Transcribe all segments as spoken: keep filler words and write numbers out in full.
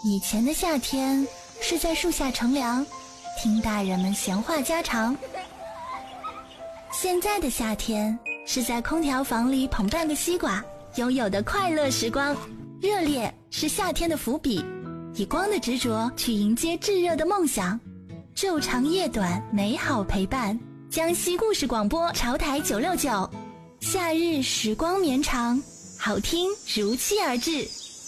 以前的夏天是在树下乘凉，听大人们闲话家常。现在的夏天是在空调房里捧半个西瓜，拥有的快乐时光。热烈是夏天的伏笔，以光的执着去迎接炙热的梦想。昼长夜短，美好陪伴。江西故事广播潮台九六九，夏日时光绵长，好听如期而至。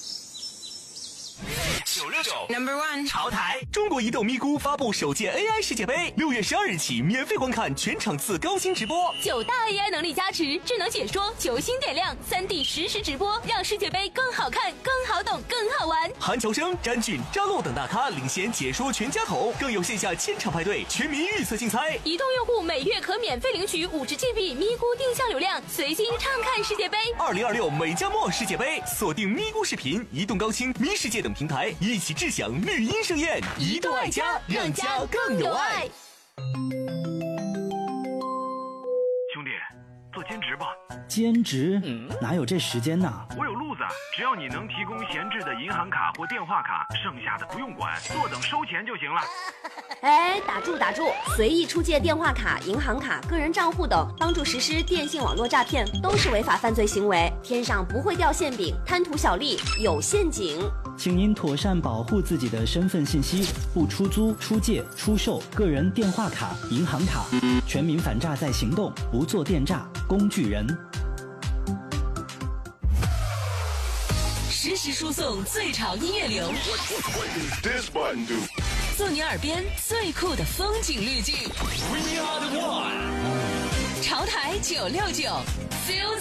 九六九 Number One 潮台，中国移动咪咕发布首届 A I 世界杯，六月十二日起免费观看全场次高清直播， 九大 A I 能力加持，智能解说，球星点亮，三 D 实时直播，让世界杯更好看、更好懂、更好玩。 韩乔生、詹俊、张璐等大咖领衔解说全家桶，更有线下千场派对、全民预测竞猜。 移动用户每月可免费领取五十 G B 咪咕定向流量，随心畅看世界杯。 二零二六美加墨世界杯，锁定咪咕视频、移动高清、咪世界等平台，一起智享绿茵盛宴。移动爱家，让家更有爱。 兄弟，做兼职吧。 兼职？哪有这时间呢？ 我有路子，只要你能提供闲置的银行卡或电话卡，剩下的不用管，坐等收钱就行了。 哎，打住打住！随意出借电话卡、银行卡、个人账户等，帮助实施电信网络诈骗，都是违法犯罪行为。天上不会掉馅饼，贪图小利有陷阱。 请您妥善保护自己的身份信息，不出租、出借、出售个人电话卡、银行卡。全民反诈在行动，不做电诈工具人。 实时输送最潮音乐流，送你耳边最酷的风景滤镜。潮台九六九。